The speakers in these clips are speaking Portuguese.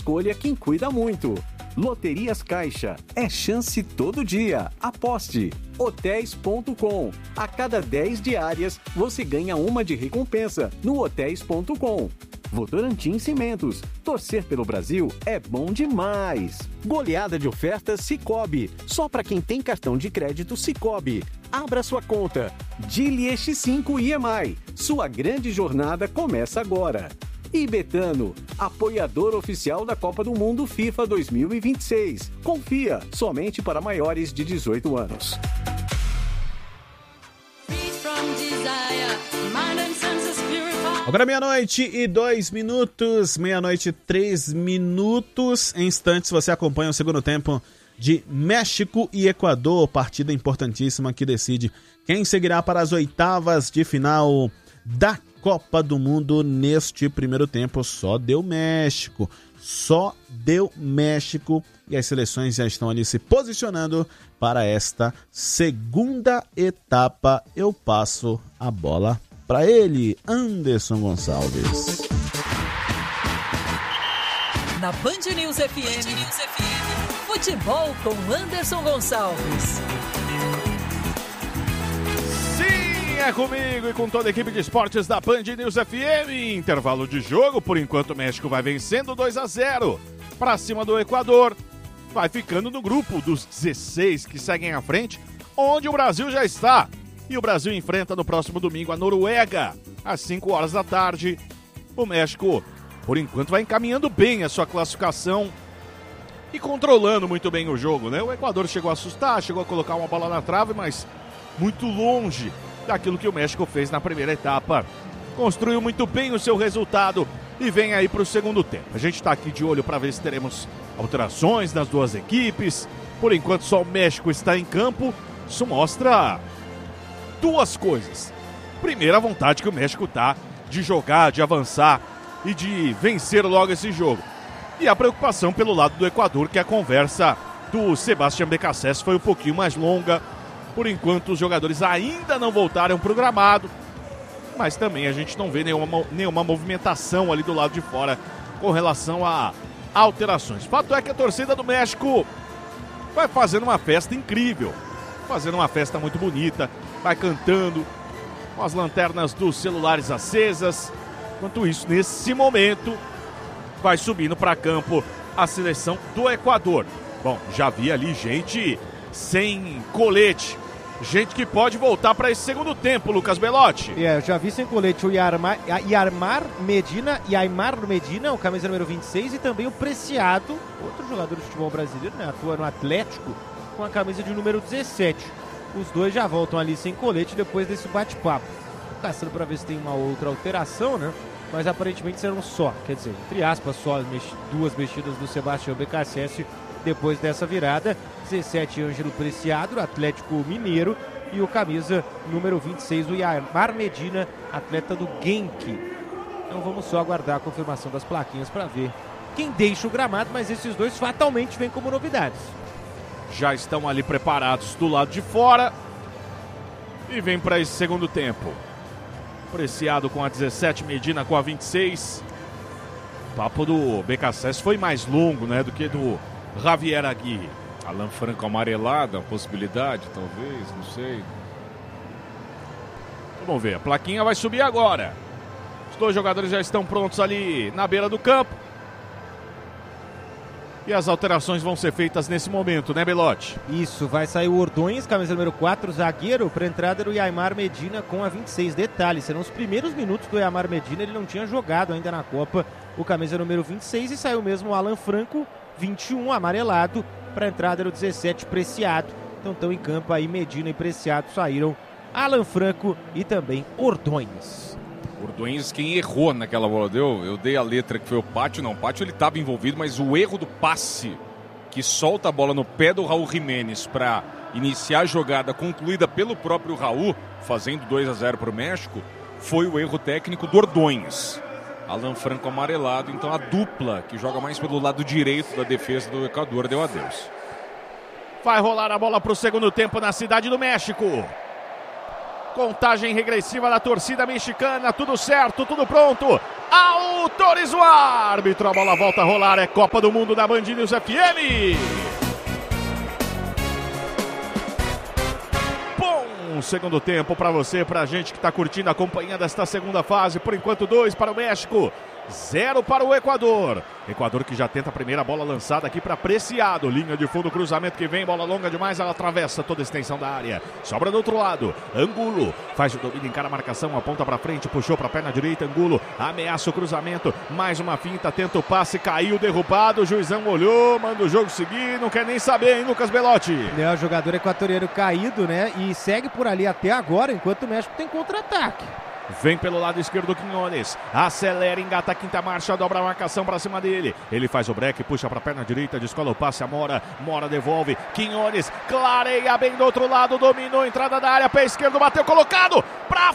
escolha quem cuida muito. Loterias Caixa, é chance todo dia. Aposte. Hotéis.com. A cada 10 diárias, você ganha uma de recompensa no Hotéis.com. Votorantim Cimentos. Torcer pelo Brasil é bom demais. Goleada de ofertas Sicoob. Só para quem tem cartão de crédito Sicoob. Abra sua conta. Dili X5 IMI. Sua grande jornada começa agora. E Betano, apoiador oficial da Copa do Mundo FIFA 2026. Confia, somente para maiores de 18 anos. Agora 00:02, 00:03. Em instantes você acompanha o segundo tempo de México e Equador, partida importantíssima que decide quem seguirá para as oitavas de final da Copa do Mundo. Neste primeiro tempo só deu México e as seleções já estão ali se posicionando para esta segunda etapa. Eu passo a bola para ele, Anderson Gonçalves. Na Band News FM, futebol com Anderson Gonçalves. É comigo e com toda a equipe de esportes da Band News FM. Intervalo de jogo, por enquanto o México vai vencendo 2-0 para cima do Equador. Vai ficando no grupo dos 16 que seguem à frente, onde o Brasil já está. E o Brasil enfrenta no próximo domingo a Noruega, às 5 horas da tarde. O México, por enquanto, vai encaminhando bem a sua classificação e controlando muito bem o jogo, né? O Equador chegou a assustar, chegou a colocar uma bola na trave, mas muito longe daquilo que o México fez na primeira etapa. Construiu muito bem o seu resultado e vem aí para o segundo tempo. A gente está aqui de olho para ver se teremos alterações nas duas equipes. Por enquanto só o México está em campo. Isso mostra duas coisas. Primeiro, a vontade que o México está de jogar, de avançar e de vencer logo esse jogo. E a preocupação pelo lado do Equador, que a conversa do Sebastián Becassese foi um pouquinho mais longa. Por enquanto, os jogadores ainda não voltaram para o gramado, mas também a gente não vê nenhuma movimentação ali do lado de fora com relação a alterações. Fato é que a torcida do México vai fazendo uma festa incrível, fazendo uma festa muito bonita, vai cantando com as lanternas dos celulares acesas. Enquanto isso, nesse momento, vai subindo para campo a seleção do Equador. Bom, já vi ali gente sem colete, gente que pode voltar para esse segundo tempo, Lucas Belotti. Eu já vi sem colete o Aimar Medina, o camisa número 26, e também o Preciado, outro jogador de futebol brasileiro, né, atua no Atlético, com a camisa de número 17. Os dois já voltam ali sem colete depois desse bate-papo. Caçando para ver se tem uma outra alteração, né? Mas aparentemente serão só, quer dizer, entre aspas, só duas mexidas do Sebastián Becassese depois dessa virada. 17, Ângelo Preciado, Atlético Mineiro, e o camisa número 26, o Aimar Medina, atleta do Genk. Então vamos só aguardar a confirmação das plaquinhas para ver quem deixa o gramado, mas esses dois fatalmente vêm como novidades. Já estão ali preparados do lado de fora e vem para esse segundo tempo. Preciado com a 17, Medina com a 26. O papo do Becassese foi mais longo, né, do que do Javier Aguirre. Alan Franco amarelado, a possibilidade, talvez, não sei. Vamos ver, a plaquinha vai subir agora. Os dois jogadores já estão prontos ali na beira do campo. E as alterações vão ser feitas nesse momento, né, Belotti? Isso, vai sair o Ordões, camisa número 4, zagueiro, para entrada do Aimar Medina com a 26. Detalhe, serão os primeiros minutos do Aimar Medina, ele não tinha jogado ainda na Copa, o camisa número 26, e saiu mesmo o Alan Franco, 21, amarelado, para entrada do 17, Preciado. Então estão em campo aí, Medina e Preciado saíram, Alan Franco e também Ordões. Ordões quem errou naquela bola, eu dei a letra que foi o Pátio, não, o Pátio ele estava envolvido, mas o erro do passe que solta a bola no pé do Raul Jiménez para iniciar a jogada concluída pelo próprio Raul, fazendo 2-0 para o México, foi o erro técnico do Ordões. Alan Franco amarelado, então a dupla que joga mais pelo lado direito da defesa do Equador deu adeus. Vai rolar a bola para o segundo tempo na Cidade do México. Contagem regressiva da torcida mexicana, tudo certo, tudo pronto. Autoriza o árbitro, a bola volta a rolar, é Copa do Mundo da Band News FM. Bom segundo tempo para você, pra gente que tá curtindo, acompanhando esta segunda fase. Por enquanto 2 para o México, 0 para o Equador. Equador que já tenta a primeira bola lançada aqui para Preciado. Linha de fundo, cruzamento que vem, bola longa demais, ela atravessa toda a extensão da área. Sobra do outro lado, Angulo faz o domínio, encara a marcação, aponta para frente, puxou para a perna direita, Angulo ameaça o cruzamento, mais uma finta, tenta o passe, caiu, derrubado, o juizão olhou, manda o jogo seguir, não quer nem saber, hein, Lucas Belotti? É, o jogador equatoriano caído, né, e segue por ali até agora, enquanto o México tem contra-ataque. Vem pelo lado esquerdo Quinones, acelera, engata a quinta marcha, dobra a marcação pra cima dele. Ele faz o break, puxa pra perna direita, descola o passe a Mora. Mora devolve, Quinones clareia bem do outro lado, dominou a entrada da área, pé esquerdo, bateu colocado, pra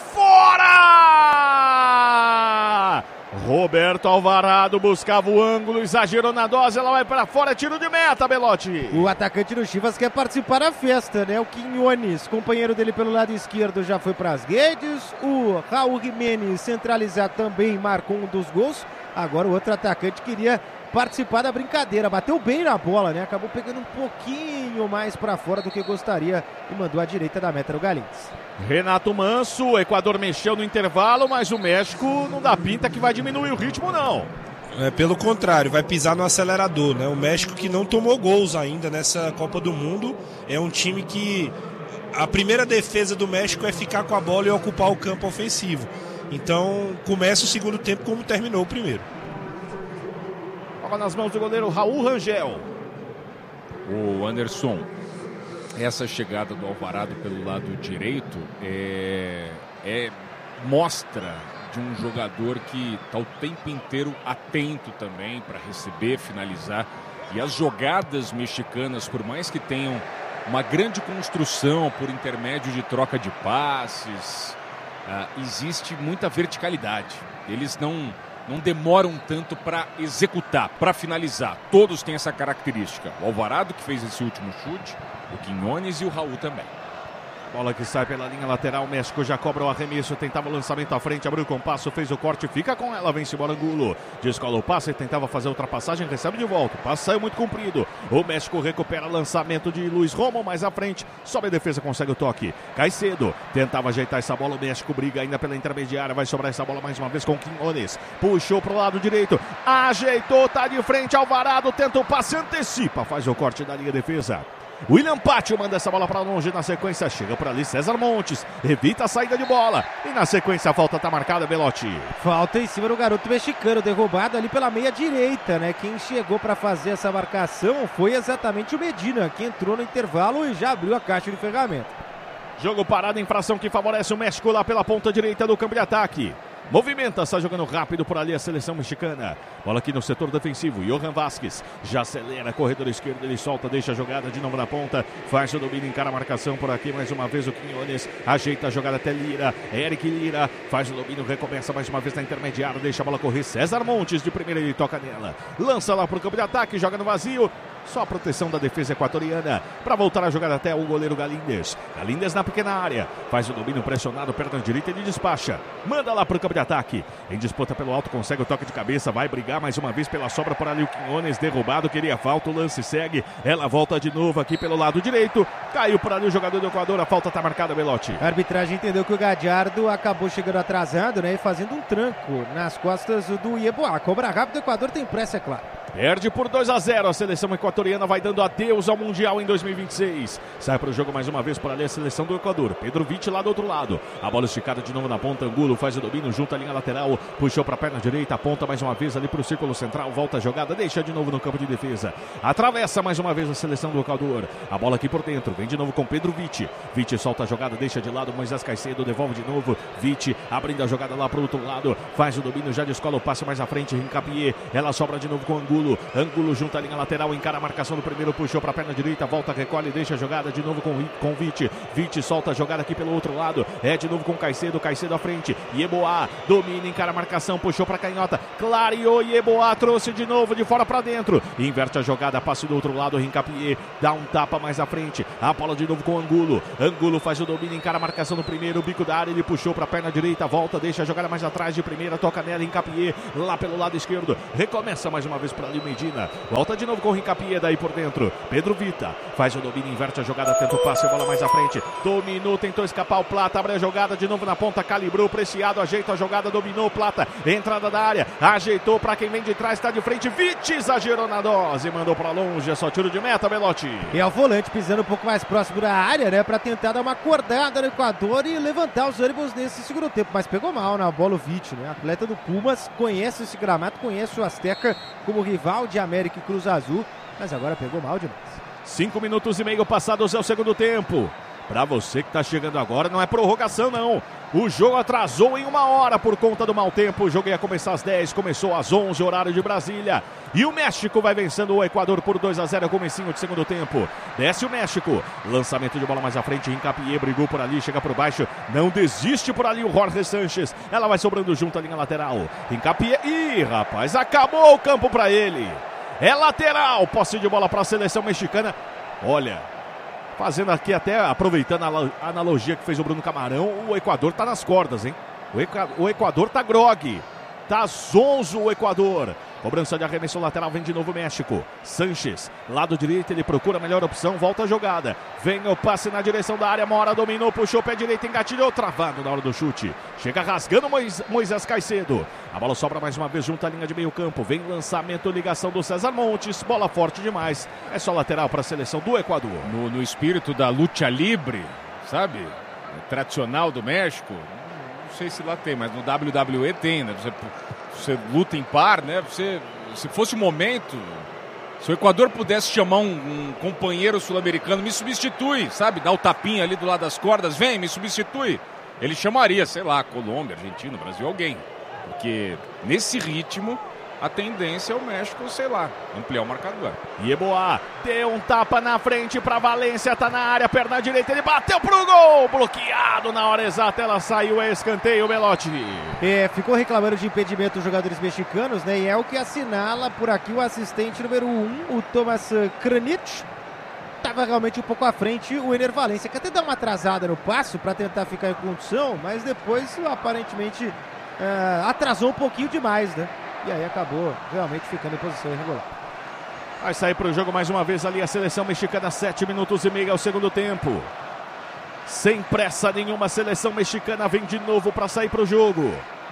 fora! Roberto Alvarado buscava o ângulo, exagerou na dose, ela vai pra fora, tiro de meta, Belotti. O atacante do Chivas quer participar da festa, né? O Quinones, companheiro dele pelo lado esquerdo, já foi pras redes. O Raul Jiménez, centralizado, também marcou um dos gols. Agora o outro atacante queria participar da brincadeira, bateu bem na bola, né? Acabou pegando um pouquinho mais pra fora do que gostaria e mandou à direita da meta o Galins. Renato Manso, o Equador mexeu no intervalo, mas o México não dá pinta que vai diminuir o ritmo, não. Pelo contrário, vai pisar no acelerador, né? O México, que não tomou gols ainda nessa Copa do Mundo, é um time que a primeira defesa do México é ficar com a bola e ocupar o campo ofensivo. Então começa o segundo tempo como terminou o primeiro. Bola nas mãos do goleiro Raul Rangel. O Anderson, essa chegada do Alvarado pelo lado direito mostra de um jogador que está o tempo inteiro atento também para receber, finalizar. E as jogadas mexicanas, por mais que tenham uma grande construção por intermédio de troca de passes, existe muita verticalidade. Eles não demoram tanto para executar, para finalizar. Todos têm essa característica. O Alvarado, que fez esse último chute, o Quinones e o Raul também. Bola que sai pela linha lateral, o México já cobra o arremesso, tentava o lançamento à frente, abriu o compasso, fez o corte, fica com ela, vence embora Angulo. Descola o passe, tentava fazer a ultrapassagem, recebe de volta, o passe saiu muito comprido. O México recupera lançamento de Luiz Romo, mais à frente, sobe a defesa, consegue o toque. Cai cedo, tentava ajeitar essa bola, o México briga ainda pela intermediária, vai sobrar essa bola mais uma vez com o Quinones. Puxou pro lado direito, ajeitou, tá de frente, Alvarado, tenta o passe, antecipa, faz o corte da linha defesa. William Pátio manda essa bola para longe, na sequência chega por ali César Montes, evita a saída de bola e na sequência a falta tá marcada, Belotti. Falta em cima do garoto mexicano, derrubado ali pela meia direita, né? Quem chegou para fazer essa marcação foi exatamente o Medina, que entrou no intervalo e já abriu a caixa de ferramenta. Jogo parado, infração que favorece o México lá pela ponta direita do campo de ataque. Movimenta, está jogando rápido por ali a seleção mexicana. Bola aqui no setor defensivo, Johan Vázquez já acelera, corredor esquerdo, ele solta, deixa a jogada de novo na ponta, faz o domínio, encara a marcação por aqui, mais uma vez o Quinones, ajeita a jogada até Lira, Eric Lira, faz o domínio, recomeça mais uma vez na intermediária, deixa a bola correr, César Montes de primeira, ele toca nela, lança lá para o campo de ataque, joga no vazio, só a proteção da defesa equatoriana, para voltar a jogada até o goleiro Galíndez. Galíndez na pequena área, faz o domínio pressionado, perna direita, ele despacha, manda lá para o campo de ataque, em disputa pelo alto, consegue o toque de cabeça, vai brigar mais uma vez pela sobra por ali o Quinones, derrubado, queria falta, o lance segue, ela volta de novo aqui pelo lado direito, caiu por ali o jogador do Equador, a falta tá marcada, Belotti. A arbitragem entendeu que o Gadiardo acabou chegando atrasado, né, e fazendo um tranco nas costas do Yeboah. Cobra rápido, o Equador tem pressa, é claro. Perde por 2-0, a seleção equatoriana vai dando adeus ao Mundial em 2026. Sai para o jogo mais uma vez por ali a seleção do Equador. Pedro Vitti lá do outro lado. A bola esticada de novo na ponta, Angulo faz o domínio, junta a linha lateral, puxou para a perna direita, aponta mais uma vez ali para o círculo central, volta a jogada, deixa de novo no campo de defesa. Atravessa mais uma vez a seleção do Equador. A bola aqui por dentro, vem de novo com Pedro Vitti. Vitti solta a jogada, deixa de lado, Moisés Caicedo devolve de novo. Vitti abrindo a jogada lá para o outro lado, faz o domínio, já descola o passe mais à frente, Hincapié. Ela sobra de novo com Angulo. Angulo. Angulo junto à linha lateral, encara a marcação do primeiro, puxou para a perna direita, volta, recolhe, deixa a jogada de novo com Vitti. Vitti solta a jogada aqui pelo outro lado, é de novo com Caicedo, Caicedo à frente. Yeboah domina, encara a marcação, puxou para canhota, clareou, Yeboah trouxe de novo de fora para dentro. Inverte a jogada, passe do outro lado, Hincapié dá um tapa mais à frente. A bola de novo com Angulo. Angulo faz o domínio, encara a marcação no primeiro, bico da área, ele puxou para a perna direita, volta, deixa a jogada mais atrás de primeira, toca nela, Hincapié lá pelo lado esquerdo, recomeça mais uma vez para ali o Medina, volta de novo com o Hincapié daí por dentro, Pedro Vita faz o domínio, inverte a jogada, tenta o passe, a bola mais à frente, dominou, tentou escapar o Plata, abre a jogada de novo na ponta, calibrou, Preciado, ajeita a jogada, dominou o Plata, entrada da área, ajeitou para quem vem de trás, está de frente, Vitti exagerou na dose, mandou para longe, é só tiro de meta, Belotti. E é o volante pisando um pouco mais próximo da área, né, para tentar dar uma acordada no Equador e levantar os ânimos nesse segundo tempo, mas pegou mal na bola o Vitti, né, atleta do Pumas, conhece esse gramado, conhece o Azteca como rival de América e Cruz Azul, mas agora pegou mal demais. 5 minutos e meio passados é o segundo tempo. Para você que está chegando agora, não é prorrogação não. O jogo atrasou em 1 hora por conta do mau tempo. O jogo ia começar às 10, começou às 11, horário de Brasília. E o México vai vencendo o Equador por 2-0, comecinho de segundo tempo. Desce o México, lançamento de bola mais à frente, Hincapié brigou por ali, chega por baixo, não desiste por ali o Jorge Sanches. Ela vai sobrando junto à linha lateral. Hincapié, ih rapaz, acabou o campo para ele. É lateral, posse de bola para a seleção mexicana. Olha, fazendo aqui até, aproveitando a analogia que fez o Bruno Camarão, o Equador tá nas cordas, hein? O Equador tá grogue, tá zonzo o Equador. Cobrança de arremesso lateral, vem de novo o México. Sanches, lado direito, ele procura a melhor opção, volta a jogada. Vem o passe na direção da área, Mora dominou, puxou o pé direito, engatilhou, travado na hora do chute. Chega rasgando Moisés Caicedo. A bola sobra mais uma vez junto à linha de meio campo. Vem lançamento, ligação do César Montes, bola forte demais. É só lateral para a seleção do Equador. No espírito da luta livre, sabe? Tradicional do México. Não sei se lá tem, mas no WWE tem, né? Você luta em par, né? Se fosse o momento, se o Equador pudesse chamar um companheiro sul-americano, me substitui, sabe? Dá o tapinha ali do lado das cordas, vem, me substitui. Ele chamaria, sei lá, Colômbia, Argentina, Brasil, alguém. Porque nesse ritmo, a tendência é o México, sei lá, ampliar o marcador. Yeboah deu um tapa na frente para Valência, tá na área, perna direita, ele bateu pro gol, bloqueado na hora exata, ela saiu, é escanteio, Belotti. Ficou reclamando de impedimento os jogadores mexicanos, né, e é o que assinala por aqui o assistente número 1, o Tomás Kranich. Estava realmente um pouco à frente o Ener Valência, que até dá uma atrasada no passo para tentar ficar em condição, mas depois aparentemente atrasou um pouquinho demais, né? E aí acabou realmente ficando em posição irregular. Vai sair para o jogo mais uma vez ali a seleção mexicana, 7 minutos e meio ao segundo tempo. Sem pressa nenhuma, a seleção mexicana vem de novo para sair para o jogo.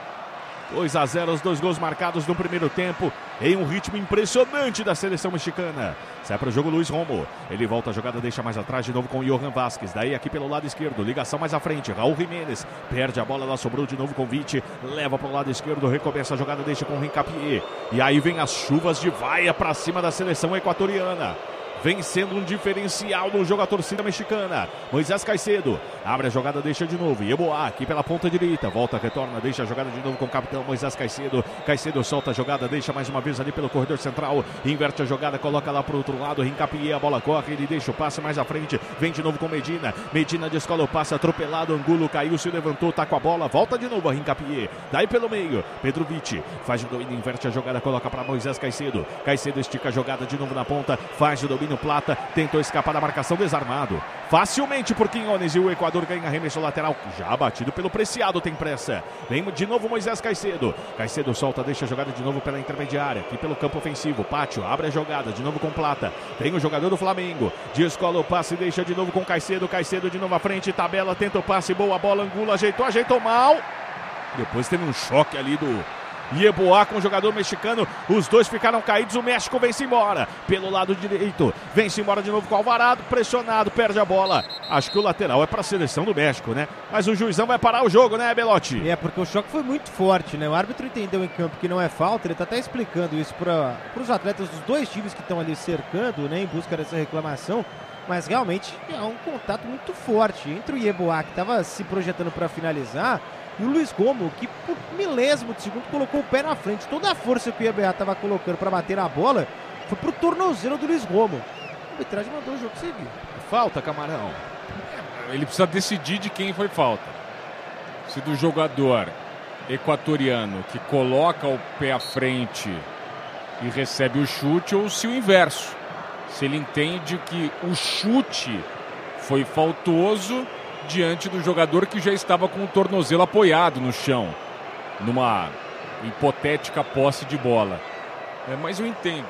2-0, os 2 gols marcados no primeiro tempo, em um ritmo impressionante da seleção mexicana. Sai para o jogo Luiz Romo, ele volta a jogada, deixa mais atrás de novo com o Johan Vázquez, daí aqui pelo lado esquerdo, ligação mais à frente, Raul Jiménez, perde a bola, ela sobrou de novo com o Vitti, leva para o lado esquerdo, recomeça a jogada, deixa com o Hincapié, e aí vem as chuvas de vaia para cima da seleção equatoriana. Vem sendo um diferencial no jogo a torcida mexicana. Moisés Caicedo abre a jogada, deixa de novo. Yeboah aqui pela ponta direita. Volta, retorna, deixa a jogada de novo com o capitão Moisés Caicedo. Caicedo solta a jogada, deixa mais uma vez ali pelo corredor central. Inverte a jogada, coloca lá pro outro lado. Hincapié, a bola corre, ele deixa o passe mais à frente. Vem de novo com Medina. Medina descola o passe, atropelado. Angulo caiu, se levantou, tá com a bola. Volta de novo a Hincapié. Daí pelo meio, Pedro Vitti faz o domínio, inverte a jogada, coloca para Moisés Caicedo. Caicedo estica a jogada de novo na ponta, faz o domínio. Plata tentou escapar da marcação, desarmado facilmente por Quiñones, e o Equador ganha arremesso lateral, já batido pelo Preciado, tem pressa. Vem de novo Moisés Caicedo. Caicedo solta, deixa a jogada de novo pela intermediária, aqui pelo campo ofensivo. Pátio abre a jogada de novo com Plata. Tem o jogador do Flamengo, descola o passe, deixa de novo com Caicedo. Caicedo de novo à frente, tabela, tenta o passe, boa bola, Angulo ajeitou mal. Depois teve um choque ali do Yeboah com o jogador mexicano, os dois ficaram caídos, o México vem-se embora pelo lado direito, vem-se embora de novo com o Alvarado, pressionado, perde a bola. Acho que o lateral é para a seleção do México, né? Mas o juizão vai parar o jogo, né, Belotti? Porque o choque foi muito forte, né? O árbitro entendeu em campo que não é falta, ele tá até explicando isso para os atletas dos dois times que estão ali cercando, né, em busca dessa reclamação. Mas realmente é um contato muito forte entre o Yeboah, que estava se projetando para finalizar, E o Luiz Romo, que por milésimo de segundo colocou o pé na frente. Toda a força que o IBA estava colocando para bater a bola foi pro tornozelo do Luiz Romo. A arbitragem mandou o jogo seguir. Falta, Camarão. Ele precisa decidir de quem foi falta. Se do jogador equatoriano que coloca o pé à frente e recebe o chute, ou se o inverso. Se ele entende que o chute foi faltoso diante do jogador que já estava com o tornozelo apoiado no chão, numa hipotética posse de bola. Mas eu entendo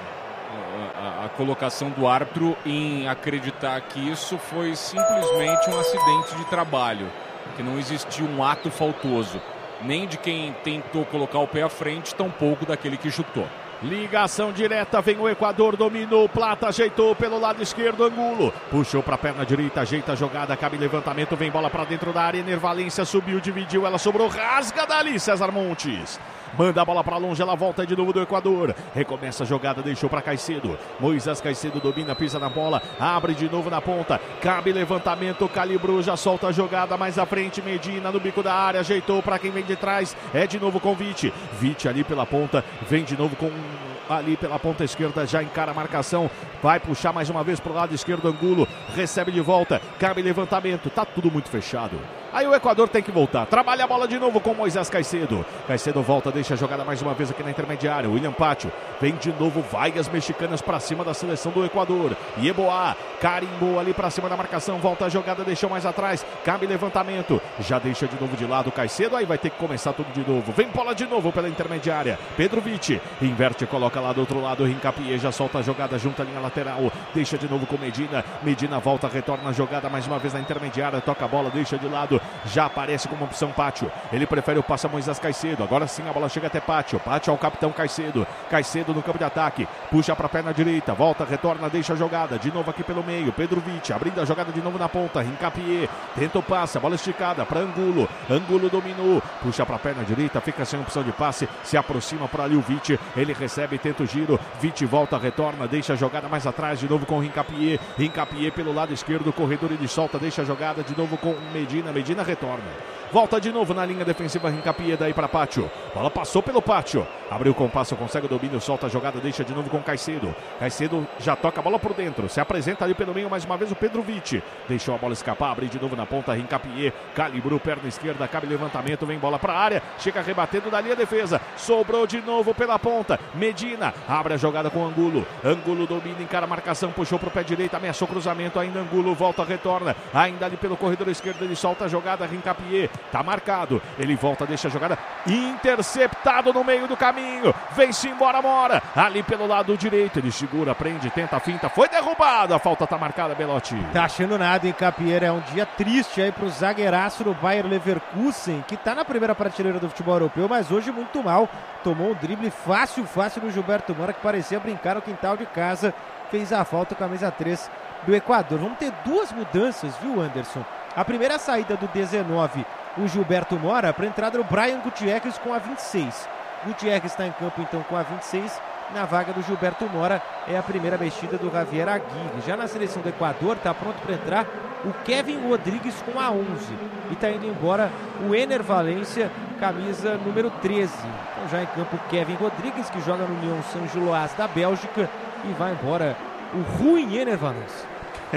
a colocação do árbitro em acreditar que isso foi simplesmente um acidente de trabalho, que não existiu um ato faltoso, nem de quem tentou colocar o pé à frente, tampouco daquele que chutou. Ligação direta, vem o Equador, dominou, Plata ajeitou pelo lado esquerdo, Angulo puxou para a perna direita, ajeita a jogada, cabe levantamento, vem bola para dentro da área, Ener Valencia subiu, dividiu, ela sobrou, rasga dali, César Montes. Manda a bola para longe, ela volta de novo do Equador. Recomeça a jogada, deixou para Caicedo. Moisés Caicedo domina, pisa na bola, abre de novo na ponta. Cabe levantamento, calibrou, já solta a jogada mais à frente. Medina no bico da área, ajeitou para quem vem de trás. É de novo com Vite. Vite ali pela ponta, vem de novo com ali pela ponta esquerda, já encara a marcação. Vai puxar mais uma vez para o lado esquerdo, Angulo. Recebe de volta, cabe levantamento. Tá tudo muito fechado. Aí o Equador tem que voltar. Trabalha a bola de novo com Moisés Caicedo. Caicedo volta, deixa a jogada mais uma vez aqui na intermediária. William Pátio vem de novo, vaias mexicanas para cima da seleção do Equador. Yeboah carimbou ali para cima da marcação. Volta a jogada, deixou mais atrás. Cabe levantamento. Já deixa de novo de lado Caicedo. Aí vai ter que começar tudo de novo. Vem bola de novo pela intermediária. Pedro Vite inverte, coloca lá do outro lado. Hincapié já solta a jogada junto à linha lateral. Deixa de novo com Medina. Medina volta, retorna a jogada mais uma vez na intermediária. Toca a bola, deixa de lado. Já aparece como opção Pátio. Ele prefere o passe a Moisés Caicedo. Agora sim a bola chega até Pátio. Pátio ao capitão Caicedo. Caicedo no campo de ataque. Puxa para a perna direita. Volta, retorna, deixa a jogada. De novo aqui pelo meio. Pedro Vite abrindo a jogada de novo na ponta. Hincapié tenta o passe. A bola esticada para Angulo. Angulo dominou. Puxa para a perna direita. Fica sem opção de passe. Se aproxima para ali o Vite. Ele recebe, tenta o giro. Vite volta, retorna. Deixa a jogada mais atrás. De novo com Hincapié. Hincapié pelo lado esquerdo. Corredor ele solta. Deixa a jogada de novo com Medina. Medina retorna. Volta de novo na linha defensiva, Hincapié daí para Pátio. Bola passou pelo Pátio. Abriu com o passo, consegue o domínio, solta a jogada, deixa de novo com Caicedo. Caicedo já toca a bola por dentro. Se apresenta ali pelo meio mais uma vez o Pedro Vite. Deixou a bola escapar, abre de novo na ponta, Hincapié. Calibrou, perna esquerda, cabe levantamento, vem bola para a área. Chega rebatendo dali a defesa. Sobrou de novo pela ponta. Medina abre a jogada com Angulo. Angulo domina, encara a marcação, puxou para o pé direito, ameaçou cruzamento. Ainda Angulo volta, retorna. Ainda ali pelo corredor esquerdo, ele solta a jogada, Hincapié. Tá marcado, ele volta, deixa a jogada, interceptado no meio do caminho, vem-se embora Mora, ali pelo lado direito, ele segura, prende, tenta a finta, foi derrubado, a falta tá marcada, Belotti. Tá achando nada, hein, Capiera, é um dia triste aí pro zagueiraço do Bayer Leverkusen, que tá na primeira prateleira do futebol europeu, mas hoje muito mal, tomou um drible fácil do Gilberto Mora, que parecia brincar no quintal de casa, fez a falta, camisa 3 do Equador. Vamos ter duas mudanças, viu, Anderson? A primeira saída do 19, o Gilberto Mora, para a entrada do Brian Gutierrez com a 26. Gutierrez está em campo então com a 26, na vaga do Gilberto Mora é a primeira mexida do Javier Aguirre. Já na seleção do Equador está pronto para entrar o Kevin Rodrigues com a 11 e está indo embora o Ener Valencia, camisa número 13. Então já em campo o Kevin Rodrigues, que joga no Union Saint-Gilloise da Bélgica, e vai embora o Rui Ener Valencia.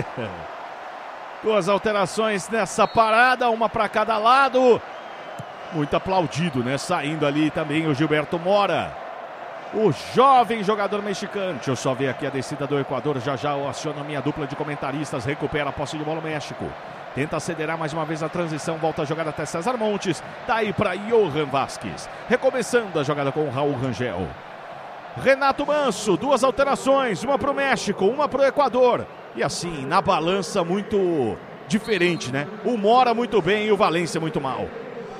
Duas alterações nessa parada, uma para cada lado. Muito aplaudido, né? Saindo ali também o Gilberto Mora, o jovem jogador mexicano. Deixa eu só ver aqui a descida do Equador. Já eu aciono a minha dupla de comentaristas. Recupera a posse de bola o México. Tenta acelerar mais uma vez a transição. Volta a jogada até César Montes. Daí para Johan Vázquez. Recomeçando a jogada com o Raul Rangel. Renato Manso, duas alterações. Uma para o México, uma para o Equador. E assim, na balança muito diferente, né? O Mora muito bem e o Valência muito mal.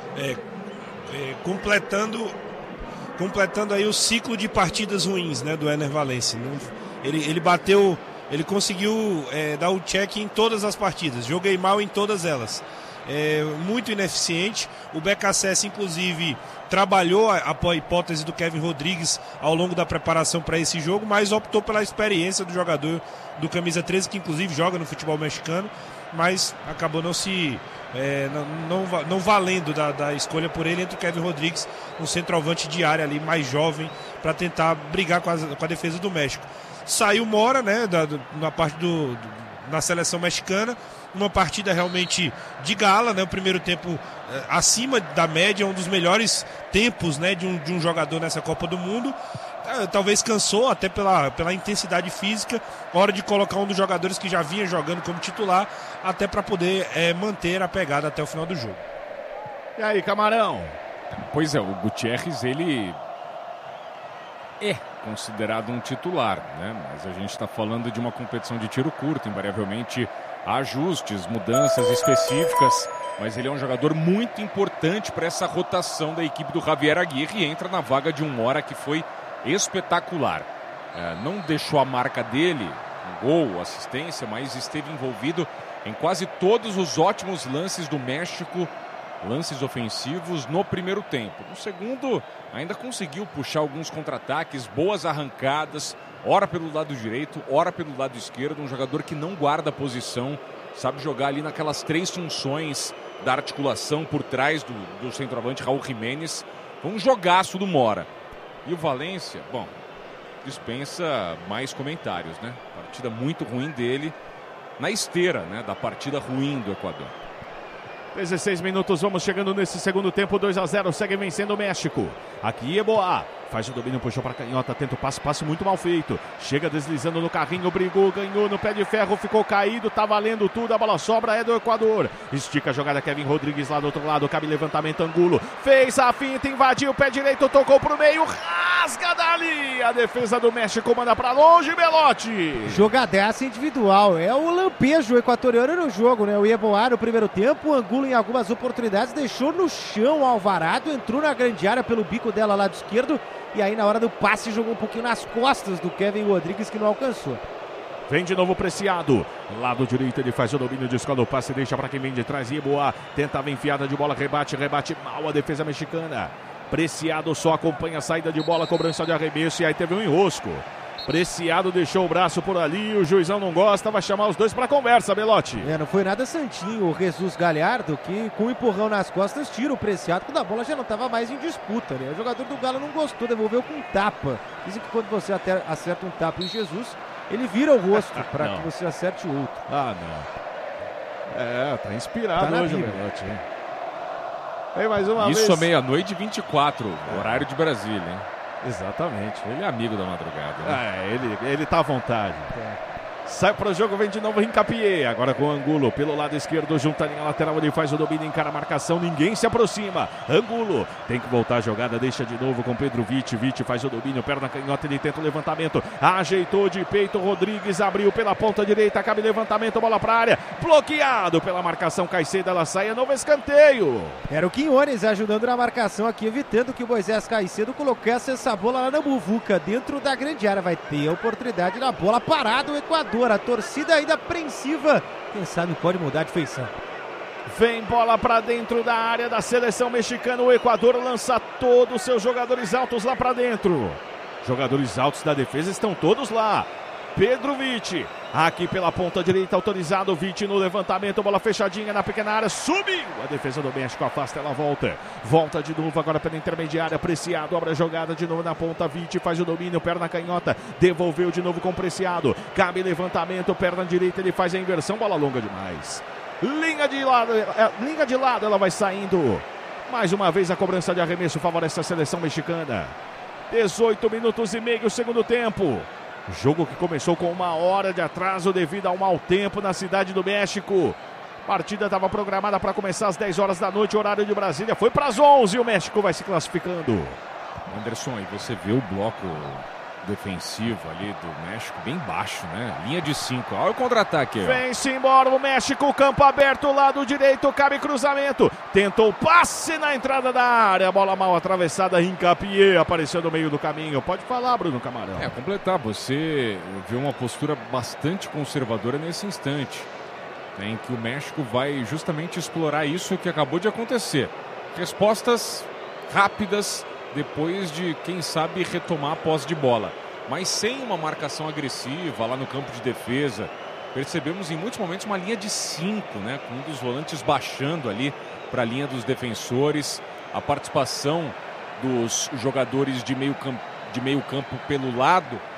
Completando aí o ciclo de partidas ruins, né, do Ener Valencia. Ele bateu, ele conseguiu dar o check em todas as partidas. Joguei mal em todas elas. muito ineficiente. O BKSS, inclusive, trabalhou a hipótese do Kevin Rodrigues ao longo da preparação para esse jogo, mas optou pela experiência do jogador do camisa 13, que inclusive joga no futebol mexicano, mas acabou não valendo da escolha por ele, entre o Kevin Rodrigues, um centroavante de área ali mais jovem, para tentar brigar com a defesa do México. Saiu Mora, né, na parte na seleção mexicana, uma partida realmente de gala, né, o primeiro tempo acima da média, um dos melhores tempos, né, de um jogador nessa Copa do Mundo. Talvez cansou até pela intensidade física, hora de colocar um dos jogadores que já vinha jogando como titular, até para poder manter a pegada até o final do jogo. E aí, Camarão? Pois é, o Gutiérrez, ele é considerado um titular, né? Mas a gente está falando de uma competição de tiro curto, invariavelmente há ajustes, mudanças específicas, mas ele é um jogador muito importante para essa rotação da equipe do Javier Aguirre e entra na vaga de um Mora que foi espetacular. Não deixou a marca dele, um gol, assistência, mas esteve envolvido em quase todos os ótimos lances do México, lances ofensivos no primeiro tempo. No segundo, ainda conseguiu puxar alguns contra-ataques, boas arrancadas, ora pelo lado direito, ora pelo lado esquerdo, um jogador que não guarda posição, sabe jogar ali naquelas três funções da articulação por trás do centroavante Raul Jiménez. Foi um jogaço do Mora. E o Valência, bom, dispensa mais comentários, né? Partida muito ruim dele, na esteira, né, da partida ruim do Equador. 16 minutos, vamos chegando nesse segundo tempo, 2-0, segue vencendo o México. Aqui Eboá, faz o domínio, puxou para canhota, tenta o passe muito mal feito. Chega deslizando no carrinho, brigou, ganhou no pé de ferro, ficou caído, tá valendo tudo, a bola sobra, é do Equador. Estica a jogada, Kevin Rodrigues lá do outro lado, cabe levantamento, Angulo. Fez a finta, invadiu o pé direito, tocou pro meio, rasga dali. A defesa do México manda para longe, Belotti. Jogadaça individual, é o lampejo equatoriano no jogo, né? O Eboá no primeiro tempo, o Angulo em algumas oportunidades deixou no chão o Alvarado, entrou na grande área pelo bico dela lado esquerdo e aí na hora do passe jogou um pouquinho nas costas do Kevin Rodrigues, que não alcançou. Vem de novo Preciado, lado direito ele faz o domínio, descola o passe, deixa para quem vem de trás, Eboá tentava enfiada de bola, rebate mal a defesa mexicana. Preciado só acompanha a saída de bola, cobrança de arremesso e aí teve um enrosco. Preciado deixou o braço por ali, o juizão não gosta, vai chamar os dois para conversa, Belotti. Não foi nada santinho o Jesus Galhardo, que com um empurrão nas costas tira o Preciado, quando a bola já não estava mais em disputa, né? O jogador do Galo não gostou, devolveu com tapa. Dizem que quando você acerta um tapa em Jesus, ele vira o rosto para que você acerte o outro. Ah, não. Tá inspirado hoje o Belotti, hein? Vem mais uma vez. Isso à meia-noite 24, horário de Brasília, hein? Exatamente. Ele é amigo da madrugada, né? Ele tá à vontade. Sai pro jogo, vem de novo Hincapié. Agora com o Angulo pelo lado esquerdo, junta a linha lateral, ele faz o domínio, encara a marcação, ninguém se aproxima. Angulo tem que voltar a jogada, deixa de novo com Pedro Vitti. Vitti faz o domínio, perna canhota, ele tenta o levantamento, ajeitou de peito, Rodrigues abriu pela ponta direita, cabe levantamento, bola pra área, bloqueado pela marcação, Caicedo, ela sai, é novo escanteio. Era o Quinones ajudando na marcação aqui, evitando que o Moisés Caicedo colocasse essa bola lá na muvuca, dentro da grande área. Vai ter a oportunidade na bola parada o Equador. A torcida ainda apreensiva, quem sabe pode mudar de feição. Vem bola pra dentro da área da seleção mexicana, o Equador lança todos os seus jogadores altos lá pra dentro. Jogadores altos da defesa estão todos lá. Pedro Vitti, aqui pela ponta direita, autorizado, Vitti no levantamento, bola fechadinha na pequena área, subiu, a defesa do México afasta, ela volta de novo agora pela intermediária, Preciado, abre a jogada de novo na ponta, Vitti faz o domínio, perna canhota, devolveu de novo com Preciado, cabe levantamento, perna direita, ele faz a inversão, bola longa demais, linha de lado, ela vai saindo, mais uma vez a cobrança de arremesso favorece a seleção mexicana. 18 minutos e meio, segundo tempo. Jogo que começou com 1 hora de atraso devido ao mau tempo na cidade do México. A partida estava programada para começar às 10 horas da noite, horário de Brasília. Foi para as 11 e o México vai se classificando. Anderson, aí você vê o bloco defensivo ali do México bem baixo, né? Linha de 5. Olha o contra-ataque. Vem-se embora o México, campo aberto, lado direito, cabe cruzamento. Tentou passe na entrada da área, bola mal atravessada, Hincapié apareceu no meio do caminho. Pode falar, Bruno Camarão. Completar, você vê uma postura bastante conservadora nesse instante. em que o México vai justamente explorar isso que acabou de acontecer. Respostas rápidas depois de, quem sabe, retomar a posse de bola. Mas sem uma marcação agressiva lá no campo de defesa. Percebemos em muitos momentos uma linha de 5, né? Com um dos volantes baixando ali para a linha dos defensores. A participação dos jogadores de meio campo pelo lado